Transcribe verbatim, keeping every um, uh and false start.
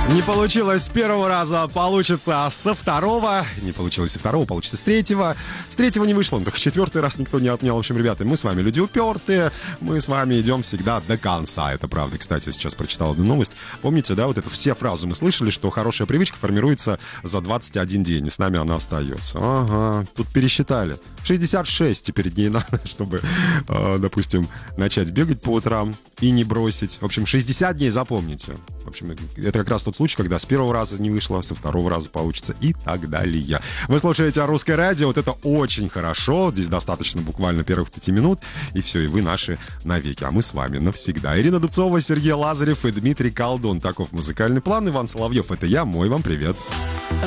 Не получилось с первого раза, получится со второго. Не получилось со второго, получится с третьего. С третьего не вышло, но только четвертый раз никто не отменял. В общем, ребята, мы с вами люди упертые. Мы с вами идем всегда до конца. Это правда. Кстати, сейчас прочитал одну новость. Помните, да, вот эту все фразу мы слышали, что хорошая привычка формируется за двадцать один день. И с нами она остается. Ага, тут пересчитали. шестьдесят шесть теперь дней надо, чтобы, э, допустим, начать бегать по утрам и не бросить. В общем, шестьдесят дней запомните. В общем, это как раз тот случай, когда с первого раза не вышло, со второго раза получится и так далее. Вы слушаете «Русское радио». Вот это очень хорошо. Здесь достаточно буквально первых пяти минут. И все, и вы наши навеки. А мы с вами навсегда. Ирина Дубцова, Сергей Лазарев и Дмитрий Колдун. Таков музыкальный план. Иван Соловьев. Это я. Мой вам привет.